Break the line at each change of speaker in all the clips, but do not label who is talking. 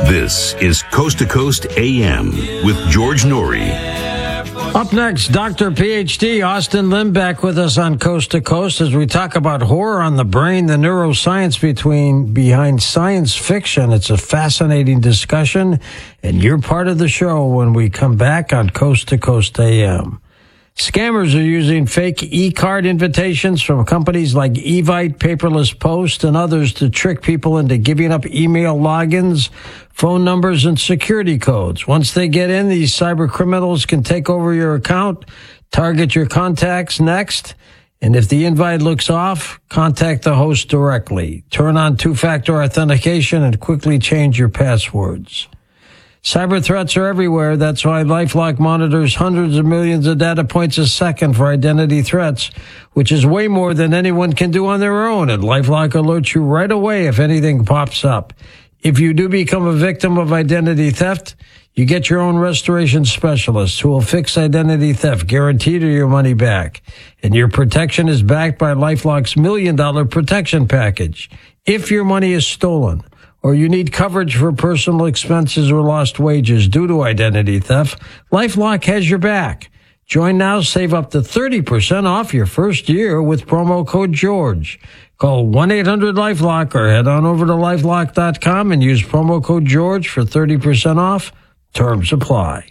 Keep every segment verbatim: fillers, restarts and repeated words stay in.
This is Coast to Coast A M with George Norrie.
Up next, Doctor P H D Austin Lim back with us on Coast to Coast as we talk about horror on the brain, the neuroscience between behind science fiction. It's a fascinating discussion, and you're part of the show when we come back on Coast to Coast A M. Scammers are using fake e-card invitations from companies like Evite, Paperless Post, and others to trick people into giving up email logins, phone numbers, and security codes. Once they get in, these cyber criminals can take over your account, target your contacts next, and if the invite looks off, contact the host directly. Turn on two-factor authentication and quickly change your passwords. Cyber threats are everywhere. That's why LifeLock monitors hundreds of millions of data points a second for identity threats, which is way more than anyone can do on their own. And LifeLock alerts you right away if anything pops up. If you do become a victim of identity theft, you get your own restoration specialist who will fix identity theft, guaranteed or your money back. And your protection is backed by LifeLock's million dollar protection package. If your money is stolen, or you need coverage for personal expenses or lost wages due to identity theft, LifeLock has your back. Join now, save up to thirty percent off your first year with promo code George. Call one eight hundred LifeLock or head on over to lifelock dot com and use promo code George for thirty percent off. Terms apply.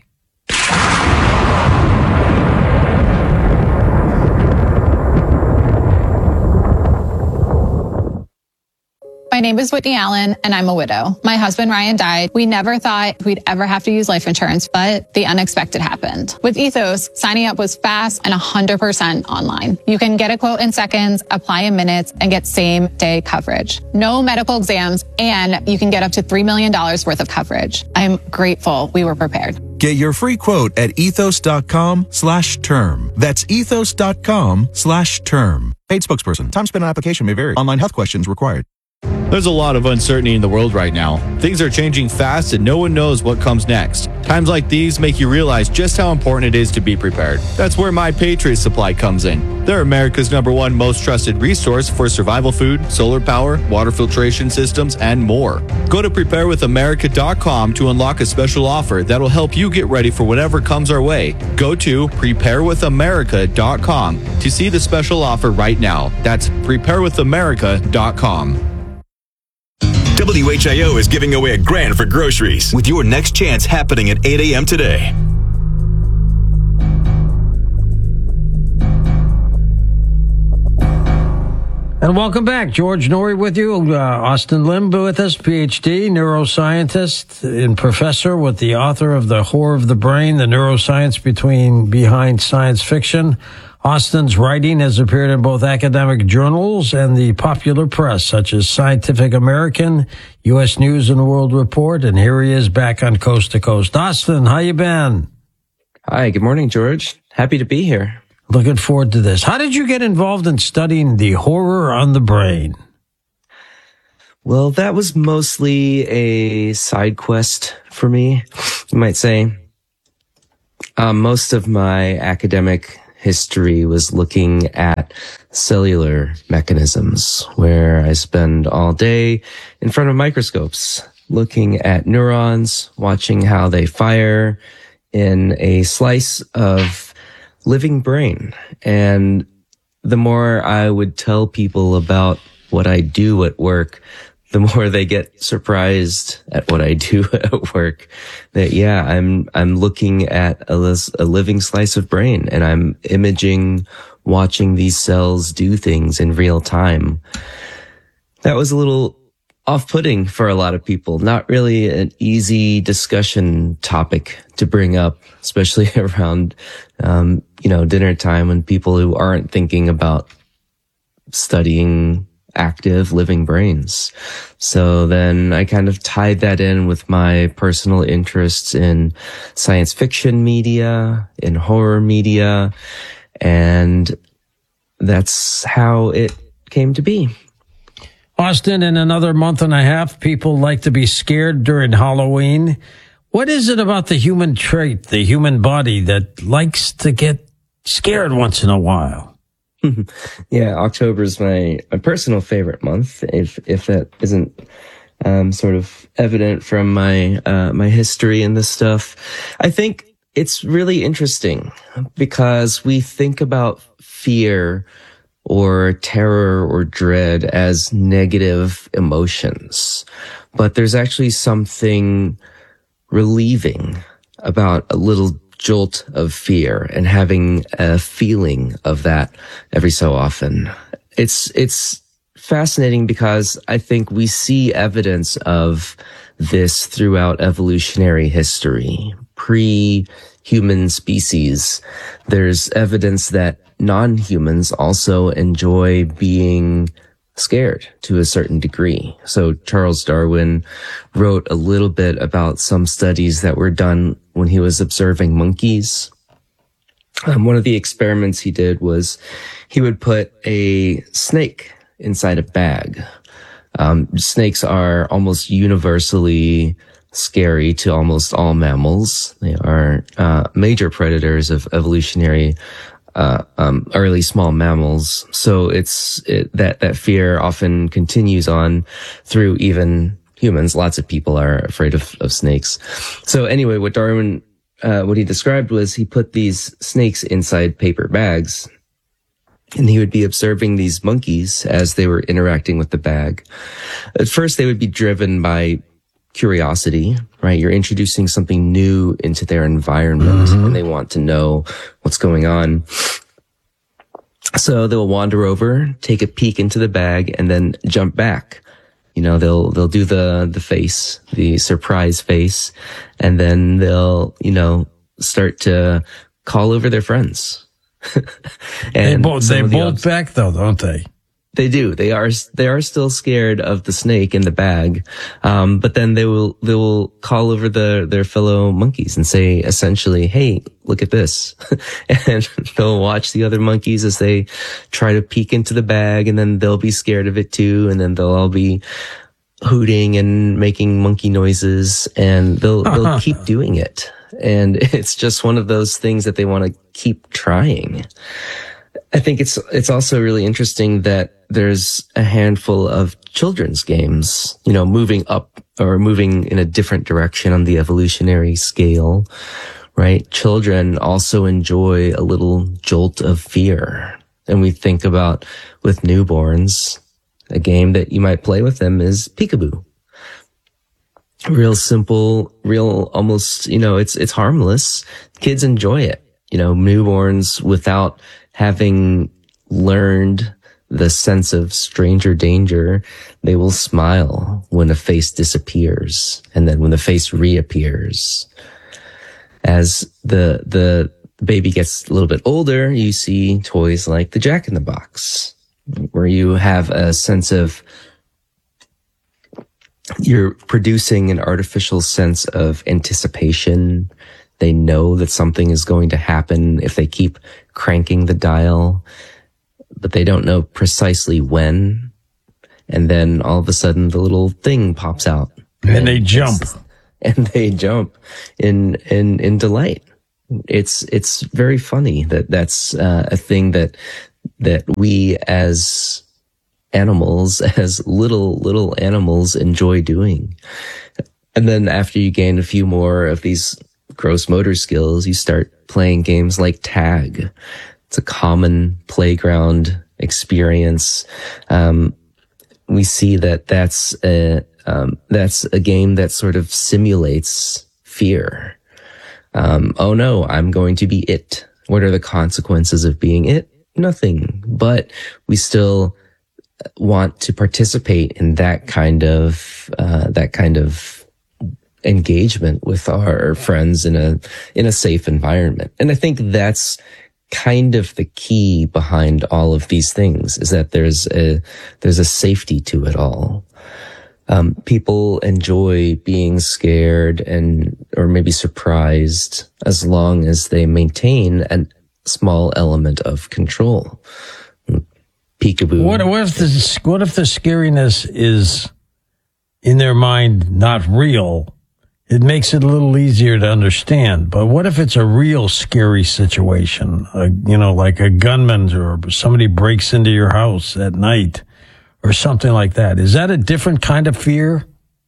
My name is Whitney Allen, and I'm a widow. My husband, Ryan, died. We never thought we'd ever have to use life insurance, but the unexpected happened. With Ethos, signing up was fast and one hundred percent online. You can get a quote in seconds, apply in minutes, and get same-day coverage. No medical exams, and you can get up to three million dollars worth of coverage. I'm grateful we were prepared.
Get your free quote at ethos.com slash term. That's ethos.com slash term. Paid spokesperson. Time spent on application may vary. Online health questions required.
There's a lot of uncertainty in the world right now. Things are changing fast and no one knows what comes next. Times like these make you realize just how important it is to be prepared. That's where My Patriot Supply comes in. They're America's number one most trusted resource for survival food, solar power, water filtration systems, and more. Go to prepare with america dot com to unlock a special offer that'll help you get ready for whatever comes our way. Go to prepare with america dot com to see the special offer right now. That's prepare with america dot com.
W H I O is giving away a grand for groceries with your next chance happening at eight a.m. today.
And welcome back. George Norrie with you. Uh, Austin Lim with us, P H D, neuroscientist and professor with the author of The Horror of the Brain, the neuroscience between behind science fiction. Austin's writing has appeared in both academic journals and the popular press, such as Scientific American, U S News and World Report, and here he is back on Coast to Coast. Austin, how you been?
Hi, good morning, George. Happy to be here.
Looking forward to this. How did you get involved in studying the horror on the brain?
Well, that was mostly a side quest for me, you might say. Um, most of my academic history was looking at cellular mechanisms, where I spend all day in front of microscopes, looking at neurons, watching how they fire in a slice of living brain. And the more I would tell people about what I do at work, the more they get surprised at what I do at work. That, yeah, I'm, I'm looking at a, a living slice of brain, and I'm imaging, watching these cells do things in real time. That was a little off-putting for a lot of people. Not really an easy discussion topic to bring up, especially around, um, you know, dinner time when people who aren't thinking about studying active living brains. So then I kind of tied that in with my personal interests in science fiction media, in horror media, and that's how it came to be.
Austin, in another month and a half, people like to be scared during Halloween. What is it about the human trait, the human body, that likes to get scared once in a while?
Yeah, October is my, my personal favorite month, if if that isn't um, sort of evident from my uh, my history and this stuff. I think it's really interesting because we think about fear or terror or dread as negative emotions, but there's actually something relieving about a little jolt of fear and having a feeling of that every so often. It's, it's fascinating because I think we see evidence of this throughout evolutionary history. Pre-human species, there's evidence that non-humans also enjoy being scared to a certain degree. So Charles Darwin wrote a little bit about some studies that were done when he was observing monkeys. Um, one of the experiments he did was he would put a snake inside a bag. Um, snakes are almost universally scary to almost all mammals. They are uh, major predators of evolutionary Uh, um, early small mammals. So it's it, that that fear often continues on through even humans. Lots of people are afraid of, of snakes. So anyway, what Darwin, uh, what he described was he put these snakes inside paper bags, and he would be observing these monkeys as they were interacting with the bag. At first, they would be driven by curiosity, right? You're introducing something new into their environment, mm-hmm. and they want to know what's going on. So they'll wander over, take a peek into the bag, and then jump back. You know, they'll, they'll do the, the face, the surprise face, and then they'll, you know, start to call over their friends.
they
and
bolt, they
the
bolt
obs-
back though, don't they?
They do. They are, they are still scared of the snake in the bag. Um, but then they will, they will call over the, their fellow monkeys and say essentially, hey, look at this. And they'll watch the other monkeys as they try to peek into the bag, and then they'll be scared of it too. And then they'll all be hooting and making monkey noises, and they'll, they'll keep doing it. And it's just one of those things that they want to keep trying. I think it's, it's also really interesting that there's a handful of children's games, you know, moving up or moving in a different direction on the evolutionary scale, right? Children also enjoy a little jolt of fear. And we think about with newborns, a game that you might play with them is peekaboo. Real simple, real almost, you know, it's, it's harmless. Kids enjoy it. You know, newborns without having learned the sense of stranger danger, they will smile when a face disappears, and then when the face reappears. As the the baby gets a little bit older, you see toys like the Jack in the Box, where you have a sense of, you're producing an artificial sense of anticipation. They know that something is going to happen if they keep cranking the dial, but they don't know precisely when. And then all of a sudden the little thing pops out.
And, and they jump.
And they jump in, in, in delight. It's, it's very funny that that's uh, a thing that, that we as animals, as little, little animals enjoy doing. And then after you gain a few more of these gross motor skills, you start playing games like tag. It's a common playground experience. Um, we see that that's a, um, that's a game that sort of simulates fear. Um, oh no, I'm going to be it. What are the consequences of being it? Nothing. But we still want to participate in that kind of, uh, that kind of engagement with our friends in a, in a safe environment. And I think that's kind of the key behind all of these things, is that there's a, there's a safety to it all. Um, people enjoy being scared and, or maybe surprised, as long as they maintain a small element of control. Peekaboo.
What, what if the, what if the scariness is in their mind not real? It makes it a little easier to understand. But what if it's a real scary situation? Uh, you know, like a gunman or somebody breaks into your house at night or something like that. Is that a different kind of fear?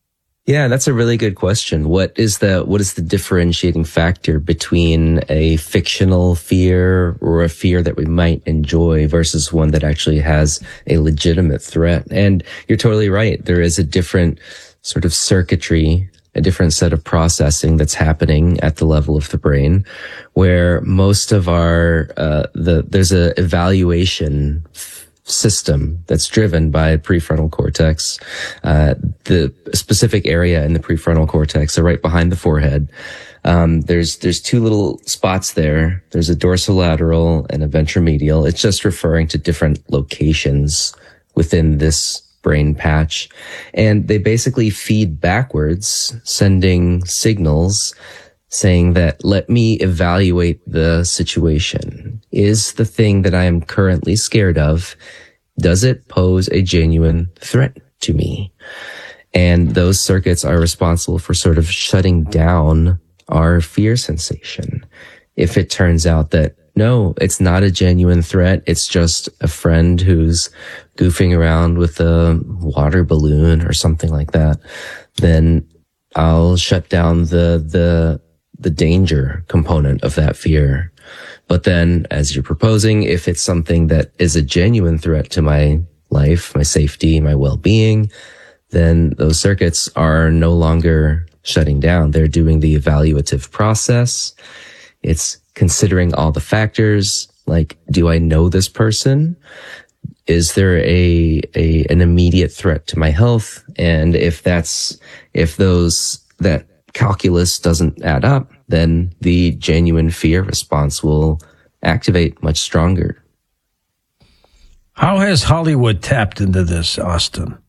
Yeah, that's a really good question. What is the what is the differentiating factor between a fictional fear or a fear that we might enjoy versus one that actually has a legitimate threat? And you're totally right. There is a different sort of circuitry, a different set of processing that's happening at the level of the brain, where most of our uh, the there's a evaluation system that's driven by prefrontal cortex. Uh, the specific area in the prefrontal cortex, so right behind the forehead. Um, there's, there's two little spots there. There's a dorsolateral and a ventromedial. It's just referring to different locations within this brain patch. And they basically feed backwards, sending signals saying that, let me evaluate the situation. Is the thing that I am currently scared of, does it pose a genuine threat to me? And those circuits are responsible for sort of shutting down our fear sensation. If it turns out that, no, it's not a genuine threat, it's just a friend who's goofing around with a water balloon or something like that, then I'll shut down the, the, the danger component of that fear. But then, as you're proposing, if it's something that is a genuine threat to my life, my safety, my well-being, then those circuits are no longer shutting down. They're doing the evaluative process. It's considering all the factors, like, do I know this person? Is there a, a, an immediate threat to my health? And if that's, if those, that calculus doesn't add up, then the genuine fear response will activate much stronger.
How has Hollywood tapped into this, Austin?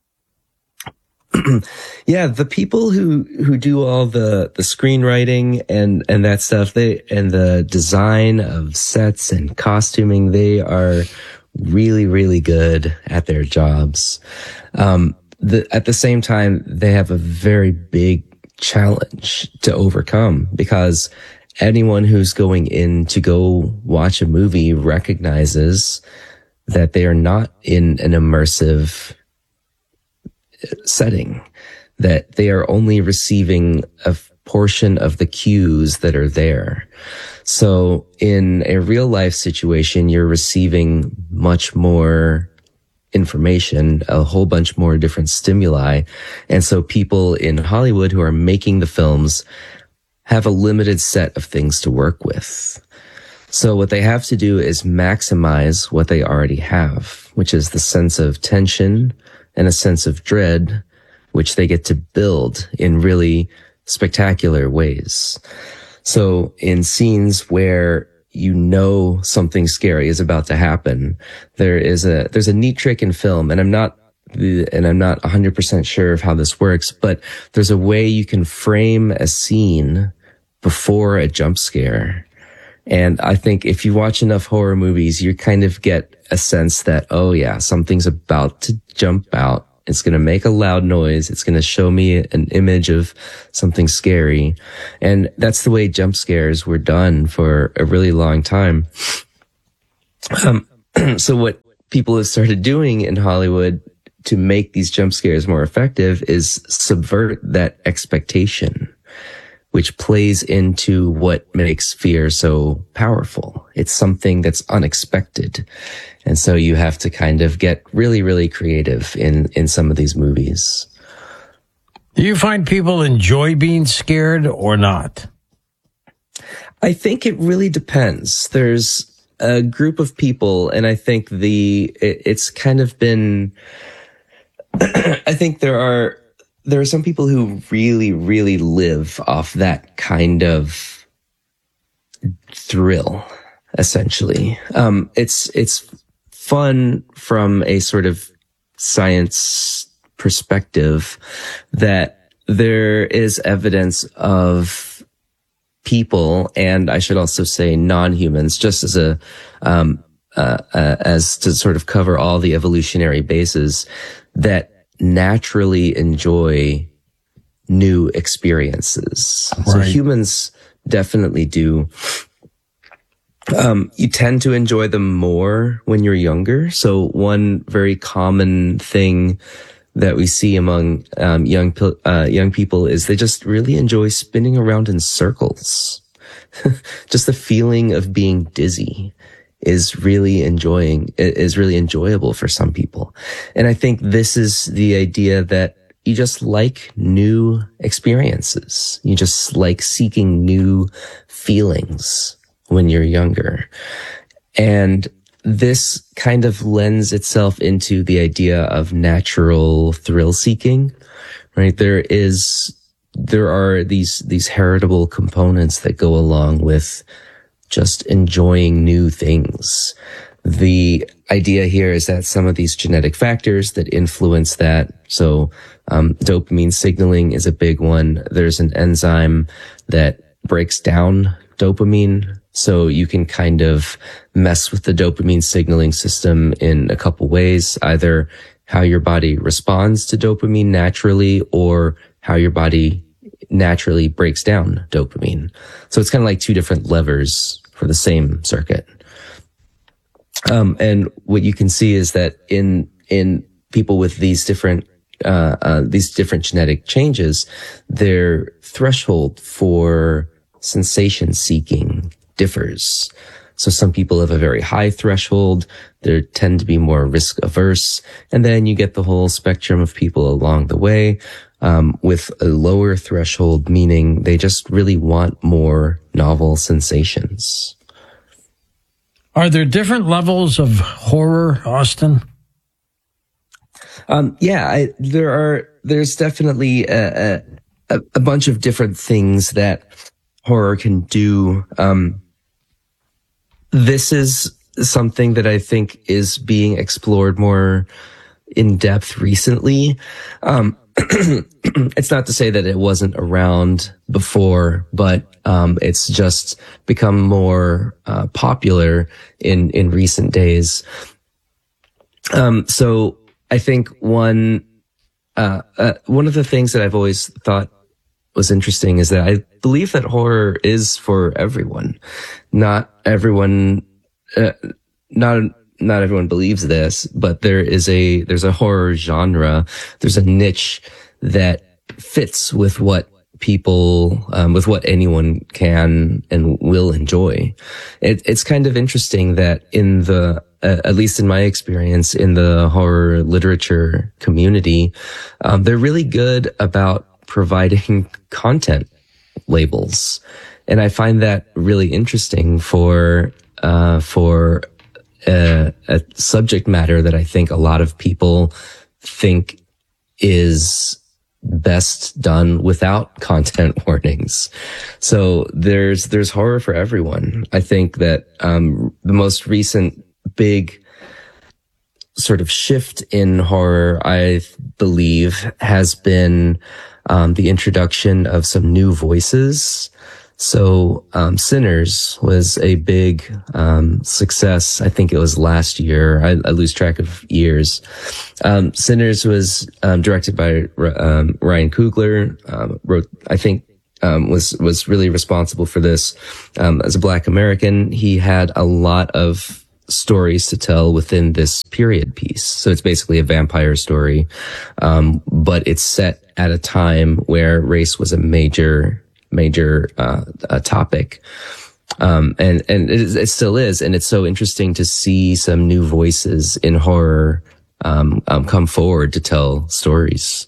Yeah, the people who, who do all the, the screenwriting and, and that stuff, they, and the design of sets and costuming, they are really, really good at their jobs. Um, the, at the same time, they have a very big challenge to overcome, because anyone who's going in to go watch a movie recognizes that they are not in an immersive setting, that they are only receiving a portion of the cues that are there. So in a real life situation, you're receiving much more information, a whole bunch more different stimuli. And so people in Hollywood who are making the films have a limited set of things to work with. So what they have to do is maximize what they already have, which is the sense of tension and a sense of dread, which they get to build in really spectacular ways. So in scenes where you know something scary is about to happen, there is a, there's a neat trick in film, and I'm not, and I'm not one hundred percent sure of how this works, but there's a way you can frame a scene before a jump scare. And I think if you watch enough horror movies, you kind of get a sense that, oh yeah, something's about to jump out. It's going to make a loud noise. It's going to show me an image of something scary. And that's the way jump scares were done for a really long time. Um, so what people have started doing in Hollywood to make these jump scares more effective is subvert that expectation, which plays into what makes fear so powerful. It's something that's unexpected. And so you have to kind of get really, really creative in, in some of these movies.
Do you find people enjoy being scared or not?
I think it really depends. There's a group of people, and I think the, it, it's kind of been, I think there are, there are some people who really, really live off that kind of thrill, essentially. Um, it's, it's fun from a sort of science perspective that there is evidence of people, and I should also say non-humans, just as a, um, uh, uh, as to sort of cover all the evolutionary bases, that naturally enjoy new experiences. Right. So humans definitely do. Um, you tend to enjoy them more when you're younger. So one very common thing that we see among um, young uh, young people is they just really enjoy spinning around in circles. Just the feeling of being dizzy is really enjoying is really enjoyable for some people, and I think this is the idea that you just like new experiences. You just like seeking new feelings when you're younger, and this kind of lends itself into the idea of natural thrill seeking, right? There is, there are these, these heritable components that go along with just enjoying new things. The idea here is that some of these genetic factors that influence that, so um, dopamine signaling is a big one. There's an enzyme that breaks down dopamine, so you can kind of mess with the dopamine signaling system in a couple ways, either how your body responds to dopamine naturally or how your body naturally breaks down dopamine. So it's kind of like two different levers for the same circuit. Um, and what you can see is that in, in people with these different, uh, uh, these different genetic changes, their threshold for sensation seeking differs. So some people have a very high threshold. They tend to be more risk averse. And then you get the whole spectrum of people along the way, um, with a lower threshold, meaning they just really want more novel sensations.
Are there different levels of horror, Austin?
Um, yeah, I, there are, there's definitely a, a, a bunch of different things that horror can do. Um, this is something that I think is being explored more in depth recently. Um, it's not to say that it wasn't around before, but um, it's just become more uh, popular in in recent days. Um, so I think one uh, uh, one of the things that I've always thought was interesting is that I believe that horror is for everyone. Not everyone, uh, not, not everyone believes this, but there is a, there's a horror genre. There's a niche that fits with what people, um, with what anyone can and will enjoy. It, it's kind of interesting that in the, uh, at least in my experience in the horror literature community, um, they're really good about providing content labels. And I find that really interesting for, uh, for a, a subject matter that I think a lot of people think is best done without content warnings. So there's, there's horror for everyone. I think that, um, the most recent big sort of shift in horror, I believe, has been Um, the introduction of some new voices. So, um, Sinners was a big, um, success. I think it was last year. I, I lose track of years. Um, Sinners was, um, directed by, um, Ryan Coogler, um, wrote, I think, um, was, was really responsible for this. Um, as a Black American, he had a lot of stories to tell within this period piece. So it's basically a vampire story. Um, but it's set at a time where race was a major, major, uh, uh topic. Um, and, and it, is, it still is. And it's so interesting to see some new voices in horror, um, um, come forward to tell stories.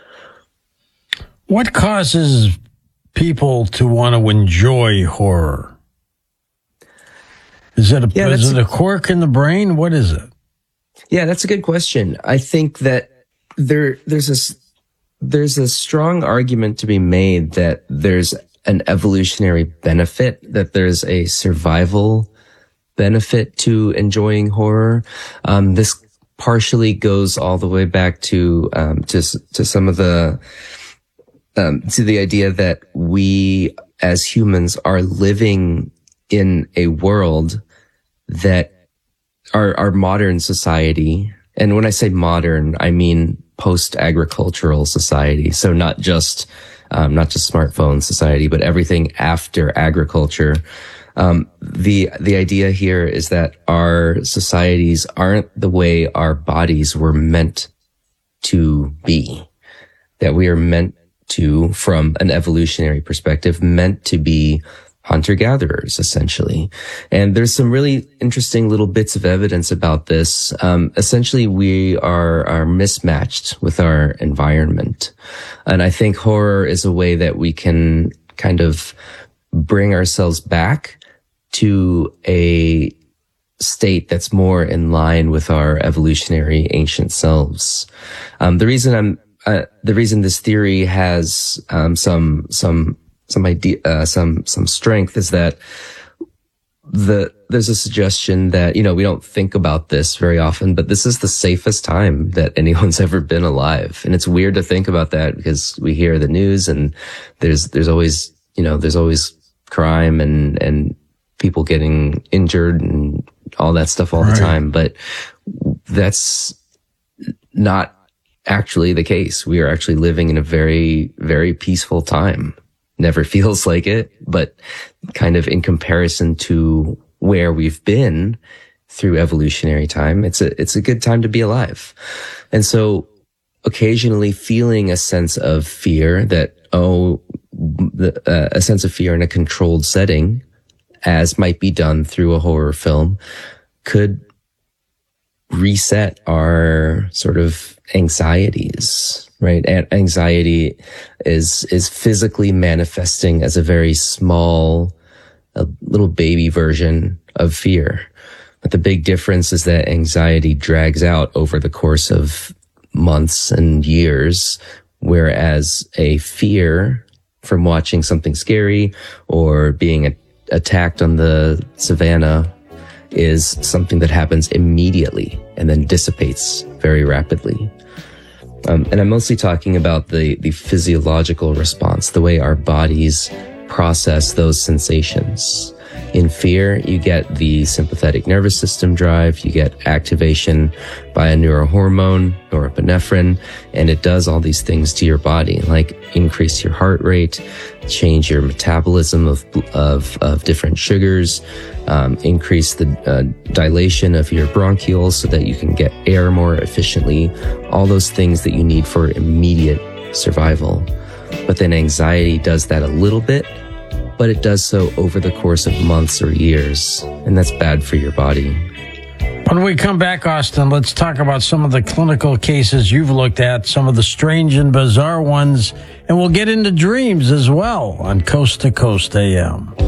What causes people to want to enjoy horror? Is it a,
yeah,
is it a quirk in the brain? What is it?
Yeah, that's a good question. I think that there, there's a, there's a strong argument to be made that there's an evolutionary benefit, that there's a survival benefit to enjoying horror. Um, this partially goes all the way back to, um, to, to some of the, um, to the idea that we as humans are living in a world that our, our modern society, and when I say modern, I mean post-agricultural society. So not just, um, not just smartphone society, but everything after agriculture. Um, the, the idea here is that our societies aren't the way our bodies were meant to be, that we are meant to, from an evolutionary perspective, meant to be hunter-gatherers, essentially. And there's some really interesting little bits of evidence about this. Um, essentially, we are, are mismatched with our environment. And I think horror is a way that we can kind of bring ourselves back to a state that's more in line with our evolutionary ancient selves. Um, the reason I'm, uh, the reason this theory has, um, some, some, some idea, uh, some, some strength is that the, there's a suggestion that, you know, we don't think about this very often, but this is the safest time that anyone's ever been alive. And it's weird to think about that because we hear the news and there's, there's always, you know, there's always crime and, and people getting injured and all that stuff all right. the time. But that's not actually the case. We are actually living in a very, very peaceful time. Never feels like it, but kind of in comparison to where we've been through evolutionary time, it's a, it's a good time to be alive. And so occasionally feeling a sense of fear that, oh, the, uh, a sense of fear in a controlled setting, as might be done through a horror film, could reset our sort of anxieties, right? And anxiety is, is physically manifesting as a very small, a little baby version of fear. But the big difference is that anxiety drags out over the course of months and years, whereas a fear from watching something scary or being a, attacked on the savannah is something that happens immediately and then dissipates very rapidly. Um, and I'm mostly talking about the, the physiological response, the way our bodies process those sensations. In fear, you get the sympathetic nervous system drive, you get activation by a neurohormone, norepinephrine, and it does all these things to your body, like increase your heart rate, change your metabolism of of, of different sugars, um, increase the uh, dilation of your bronchioles so that you can get air more efficiently, all those things that you need for immediate survival. But then anxiety does that a little bit, but it does so over the course of months or years, and that's bad for your body.
When we come back, Austin, let's talk about some of the clinical cases you've looked at, some of the strange and bizarre ones, and we'll get into dreams as well on Coast to Coast A M.